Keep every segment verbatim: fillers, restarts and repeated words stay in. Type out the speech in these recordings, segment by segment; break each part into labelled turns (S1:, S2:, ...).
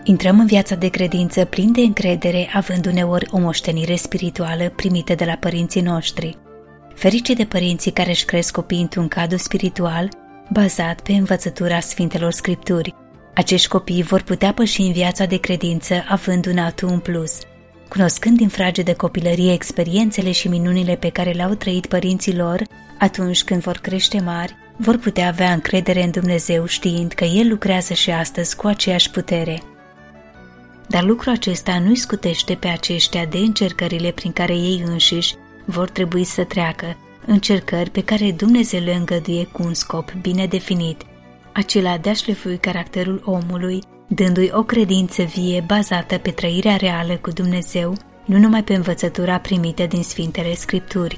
S1: Intrăm în viața de credință plin de încredere, având uneori o moștenire spirituală primită de la părinții noștri. Ferice de părinții care își cresc copiii într-un cadru spiritual bazat pe învățătura Sfintelor Scripturi. Acești copii vor putea păși în viața de credință având un atu în plus. Cunoscând din frage de copilărie experiențele și minunile pe care le-au trăit părinții lor, atunci când vor crește mari, vor putea avea încredere în Dumnezeu știind că El lucrează și astăzi cu aceeași putere. Dar lucrul acesta nu-i scutește pe aceștia de încercările prin care ei înșiși vor trebui să treacă, încercări pe care Dumnezeu le îngăduie cu un scop bine definit, acela de a șlefui caracterul omului, dându-i o credință vie bazată pe trăirea reală cu Dumnezeu, nu numai pe învățătura primită din Sfintele Scripturi.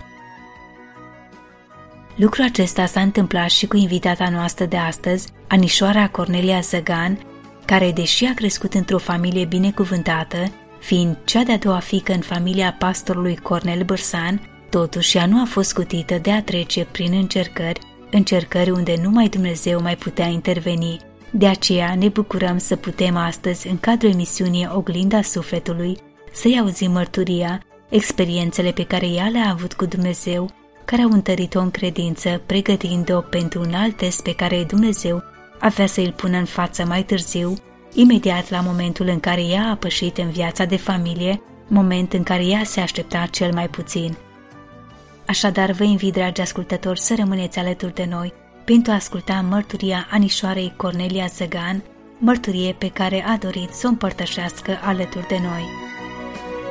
S1: Lucrul acesta s-a întâmplat și cu invitata noastră de astăzi, Anișoara Cornelia Zăgan, care, deși a crescut într-o familie binecuvântată, fiind cea de-a doua fiică în familia pastorului Cornel Bărsan, totuși ea nu a fost scutită de a trece prin încercări, încercări unde numai Dumnezeu mai putea interveni. De aceea ne bucurăm să putem astăzi, în cadrul emisiunii Oglinda Sufletului, să-i auzim mărturia, experiențele pe care ea le-a avut cu Dumnezeu, care au întărit-o în credință, pregătind-o pentru un alt test pe care Dumnezeu avea să îl pună în față mai târziu, imediat la momentul în care ea a pășit în viața de familie, moment în care ea se aștepta cel mai puțin. Așadar, vă invit, dragi ascultători, să rămâneți alături de noi pentru a asculta mărturia Anișoarei Cornelia Zăgan, mărturie pe care a dorit să o împărtășească alături de noi.